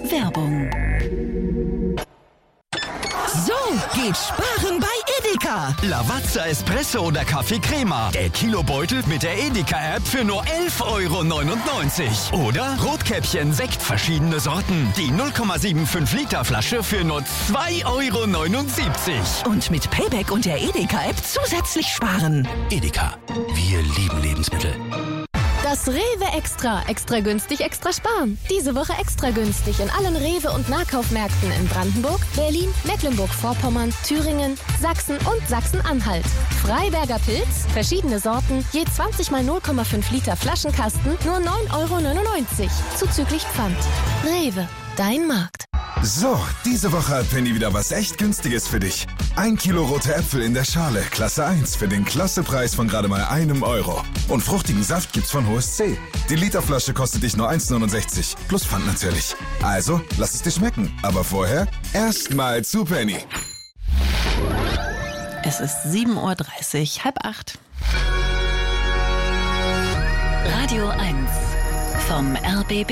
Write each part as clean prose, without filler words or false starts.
Werbung. So geht Sparen bei Edeka. Lavazza Espresso oder Kaffee Crema. Der Kilobeutel mit der Edeka-App für nur 11,99 €. Oder Rotkäppchen Sekt verschiedene Sorten. Die 0,75 Liter Flasche für nur 2,79 €. Und mit Payback und der Edeka-App zusätzlich sparen. Edeka, wir lieben Lebensmittel. Das Rewe Extra. Extra günstig, extra sparen. Diese Woche extra günstig in allen Rewe- und Nahkaufmärkten in Brandenburg, Berlin, Mecklenburg-Vorpommern, Thüringen, Sachsen und Sachsen-Anhalt. Freiberger Pilz, verschiedene Sorten, je 20 mal 0,5 Liter Flaschenkasten, nur 9,99 €. Zuzüglich Pfand. Rewe, dein Markt. So, diese Woche hat Penny wieder was echt Günstiges für dich. 1 Kilo rote Äpfel in der Schale, Klasse 1, für den Klassepreis von gerade mal €1. Und fruchtigen Saft gibt's von Hohes C. Die Literflasche kostet dich nur 1,69 €, plus Pfand natürlich. Also, lass es dir schmecken. Aber vorher erstmal zu Penny. Es ist 7:30 Uhr, 7:30. Radio 1 vom RBB.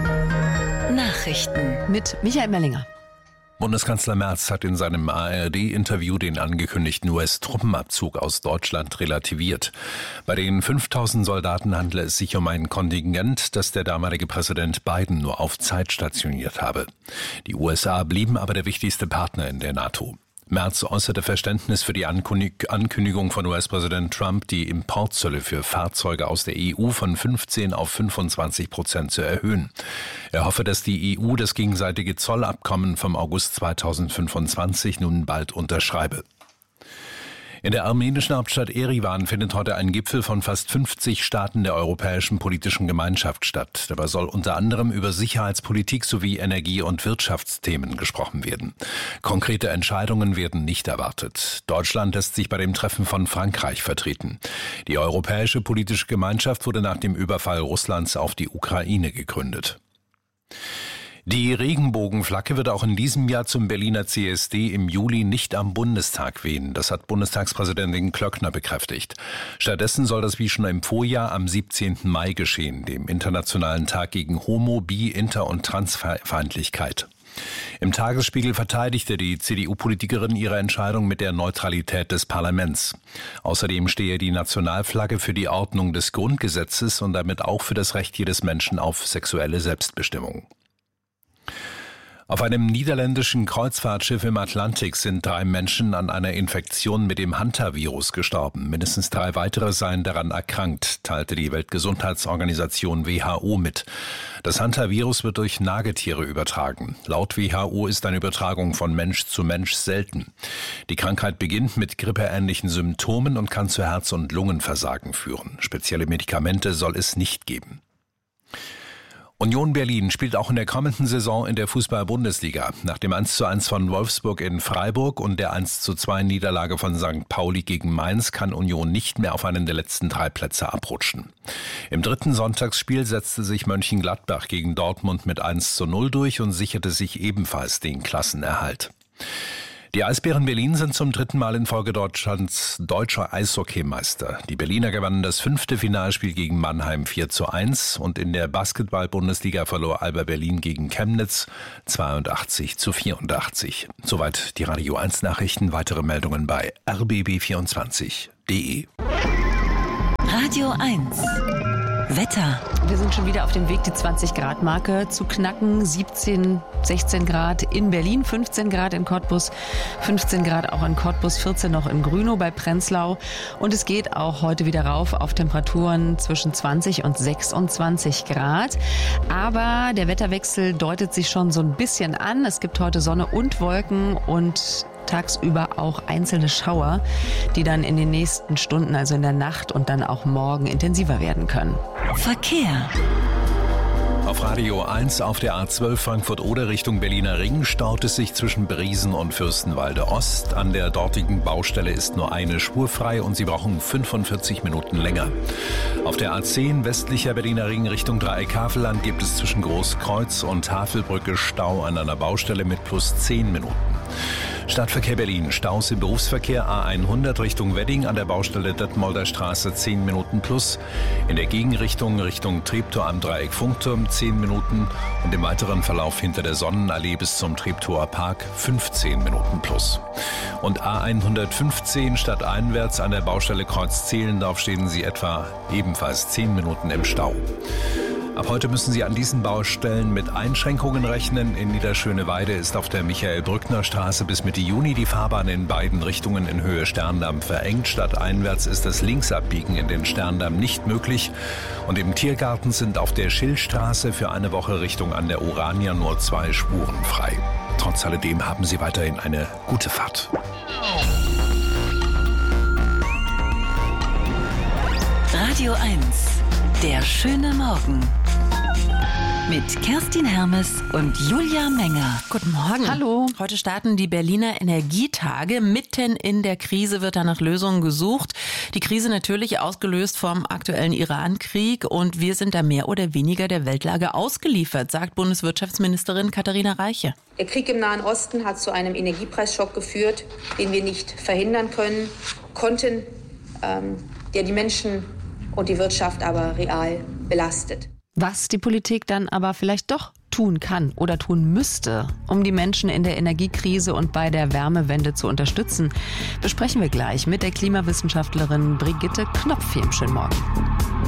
Nachrichten Mit Michael Mellinger. Bundeskanzler Merz hat in seinem ARD-Interview den angekündigten US-Truppenabzug aus Deutschland relativiert. Bei den 5.000 Soldaten handle es sich um ein Kontingent, das der damalige Präsident Biden nur auf Zeit stationiert habe. Die USA blieben aber der wichtigste Partner in der NATO. Merz äußerte Verständnis für die Ankündigung von US-Präsident Trump, die Importzölle für Fahrzeuge aus der EU von 15% auf 25% zu erhöhen. Er hoffe, dass die EU das gegenseitige Zollabkommen vom August 2025 nun bald unterschreibe. In der armenischen Hauptstadt Erivan findet heute ein Gipfel von fast 50 Staaten der Europäischen Politischen Gemeinschaft statt. Dabei soll unter anderem über Sicherheitspolitik sowie Energie- und Wirtschaftsthemen gesprochen werden. Konkrete Entscheidungen werden nicht erwartet. Deutschland lässt sich bei dem Treffen von Frankreich vertreten. Die Europäische Politische Gemeinschaft wurde nach dem Überfall Russlands auf die Ukraine gegründet. Die Regenbogenflagge wird auch in diesem Jahr zum Berliner CSD im Juli nicht am Bundestag wehen. Das hat Bundestagspräsidentin Klöckner bekräftigt. Stattdessen soll das wie schon im Vorjahr am 17. Mai geschehen, dem Internationalen Tag gegen Homo-, Bi-, Inter- und Transfeindlichkeit. Im Tagesspiegel verteidigte die CDU-Politikerin ihre Entscheidung mit der Neutralität des Parlaments. Außerdem stehe die Nationalflagge für die Ordnung des Grundgesetzes und damit auch für das Recht jedes Menschen auf sexuelle Selbstbestimmung. Auf einem niederländischen Kreuzfahrtschiff im Atlantik sind 3 Menschen an einer Infektion mit dem Hantavirus gestorben. Mindestens 3 weitere seien daran erkrankt, teilte die Weltgesundheitsorganisation WHO mit. Das Hantavirus wird durch Nagetiere übertragen. Laut WHO ist eine Übertragung von Mensch zu Mensch selten. Die Krankheit beginnt mit grippeähnlichen Symptomen und kann zu Herz- und Lungenversagen führen. Spezielle Medikamente soll es nicht geben. Union Berlin spielt auch in der kommenden Saison in der Fußball-Bundesliga. Nach dem 1:1 von Wolfsburg in Freiburg und der 1:2 Niederlage von St. Pauli gegen Mainz kann Union nicht mehr auf einen der letzten 3 Plätze abrutschen. Im 3. Sonntagsspiel setzte sich Mönchengladbach gegen Dortmund mit 1:0 durch und sicherte sich ebenfalls den Klassenerhalt. Die Eisbären Berlin sind zum 3. Mal in Folge Deutschlands deutscher Eishockeymeister. Die Berliner gewannen das 5. Finalspiel gegen Mannheim 4:1 und in der Basketball-Bundesliga verlor Alba Berlin gegen Chemnitz 82:84. Soweit die Radio 1 Nachrichten. Weitere Meldungen bei rbb24.de. Radio 1 Wetter. Wir sind schon wieder auf dem Weg, die 20-Grad-Marke zu knacken. 17, 16 Grad in Berlin, 15 Grad in Cottbus, 15 Grad auch in Cottbus, 14 noch in Grünow bei Prenzlau. Und es geht auch heute wieder rauf auf Temperaturen zwischen 20 und 26 Grad. Aber der Wetterwechsel deutet sich schon so ein bisschen an. Es gibt heute Sonne und Wolken und tagsüber auch einzelne Schauer, die dann in den nächsten Stunden, also in der Nacht und dann auch morgen intensiver werden können. Verkehr. Auf Radio 1 auf der A12 Frankfurt-Oder Richtung Berliner Ring staut es sich zwischen Briesen und Fürstenwalde Ost. An der dortigen Baustelle ist nur eine Spur frei und Sie brauchen 45 Minuten länger. Auf der A10 westlicher Berliner Ring Richtung Dreieck-Havelland gibt es zwischen Großkreuz und Havelbrücke Stau an einer Baustelle mit plus 10 Minuten. Stadtverkehr Berlin. Staus im Berufsverkehr A100 Richtung Wedding an der Baustelle Detmolder Straße 10 Minuten plus. In der Gegenrichtung Richtung Treptower am Dreieck Funkturm 10 Minuten und im weiteren Verlauf hinter der Sonnenallee bis zum Treptower Park 15 Minuten plus. Und A115 stadteinwärts an der Baustelle Kreuz Zehlendorf stehen Sie etwa ebenfalls 10 Minuten im Stau. Ab heute müssen Sie an diesen Baustellen mit Einschränkungen rechnen. In Niederschöneweide ist auf der Michael-Brückner-Straße bis Mitte Juni die Fahrbahn in beiden Richtungen in Höhe Sterndamm verengt. Stadteinwärts ist das Linksabbiegen in den Sterndamm nicht möglich. Und im Tiergarten sind auf der Schillstraße für eine Woche Richtung an der Urania nur 2 Spuren frei. Trotz alledem haben Sie weiterhin eine gute Fahrt. Radio 1, der schöne Morgen. Mit Kerstin Hermes und Julia Menger. Guten Morgen. Hallo. Heute starten die Berliner Energietage. Mitten in der Krise wird da nach Lösungen gesucht. Die Krise natürlich ausgelöst vom aktuellen Iran-Krieg. Und wir sind da mehr oder weniger der Weltlage ausgeliefert, sagt Bundeswirtschaftsministerin Katharina Reiche. Der Krieg im Nahen Osten hat zu einem Energiepreisschock geführt, den wir nicht verhindern konnten, der die Menschen und die Wirtschaft aber real belastet. Was die Politik dann aber vielleicht doch tun kann oder tun müsste, um die Menschen in der Energiekrise und bei der Wärmewende zu unterstützen, besprechen wir gleich mit der Klimawissenschaftlerin Brigitte Knopf. Schönen Morgen.